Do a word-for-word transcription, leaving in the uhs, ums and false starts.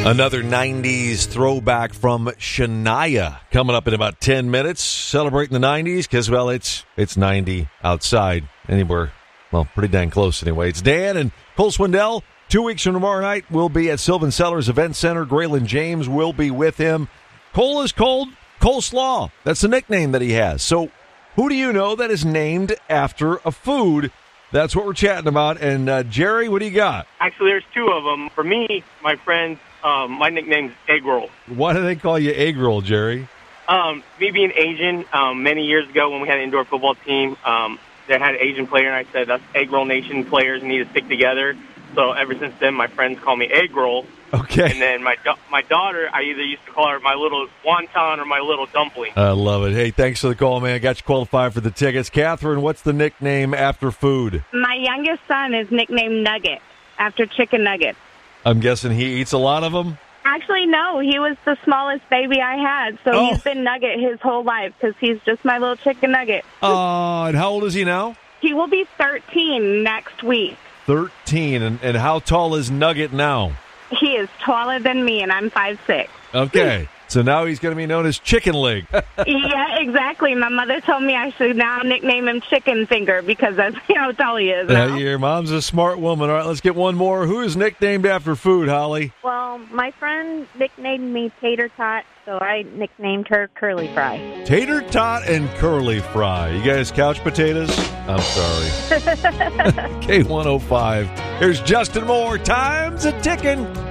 Another nineties throwback from Shania coming up in about ten minutes. Celebrating the nineties because, well, it's it's ninety outside anywhere. Well, pretty dang close anyway. It's Dan and Cole Swindell. Two weeks from tomorrow night, we'll be at Sylvan Sellers Event Center. Graylin James will be with him. Cole is called Coleslaw. That's the nickname that he has. So who do you know that is named after a food? That's what we're chatting about. And, uh, Jerry, what do you got? Actually, there's two of them. For me, my friends, um, my nickname's Egg Roll. Why do they call you Egg Roll, Jerry? Um, me being Asian, um, many years ago when we had an indoor football team, um, that had an Asian player, and I said, us Egg Roll Nation players need to stick together. So ever since then, my friends call me Egg Roll. Okay. And then my da- my daughter, I either used to call her my little wonton or my little dumpling. I love it. Hey, thanks for the call, man. Got you qualified for the tickets. Catherine, what's the nickname after food? My youngest son is nicknamed Nugget, after chicken nuggets. I'm guessing he eats a lot of them? Actually, no. He was the smallest baby I had, so Oh. he's been Nugget his whole life because he's just my little chicken nugget. Oh, and how old is he now? He will be thirteen next week. thirteen. And, and how tall is Nugget now? He is taller than me, and I'm five foot six. Okay. So now he's going to be known as Chicken Leg. Yeah, exactly. My mother told me I should now nickname him Chicken Finger because that's how tall he is now. Uh, your mom's a smart woman. All right, let's get one more. Who is nicknamed after food, Holly? Well, my friend nicknamed me Tater Tot, so I nicknamed her Curly Fry. Tater Tot and Curly Fry. You guys couch potatoes? I'm sorry. K one oh five. Here's Justin Moore. Time's a ticking.